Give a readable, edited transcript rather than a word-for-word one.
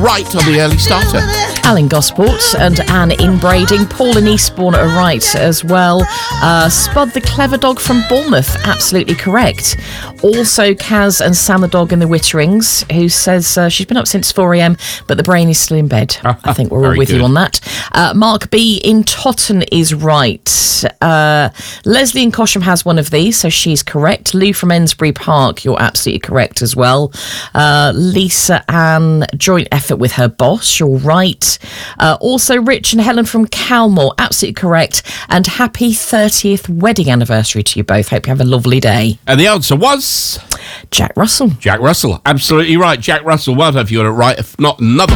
right on the early starter. Alan Gosport and Anne in Brading. Paul in Eastbourne are right as well. Spud the clever dog from Bournemouth, absolutely correct. Also Kaz and Sam the dog in the Witterings, who says she's been up since 4 a.m, but the brain is still in bed. I think we're all with you on that. Mark B in Totton is right. Leslie in Cosham has one of these, so she's correct. Lou from Ensbury Park, you're absolutely correct as well. Lisa Ann, joint effort with her boss, you're right. Also Rich and Helen from Calmore, absolutely correct. And happy 30th wedding anniversary to you both. Hope you have a lovely day. And the answer was... Jack Russell. Jack Russell, absolutely right. Jack Russell, well done if you got it right. If not, another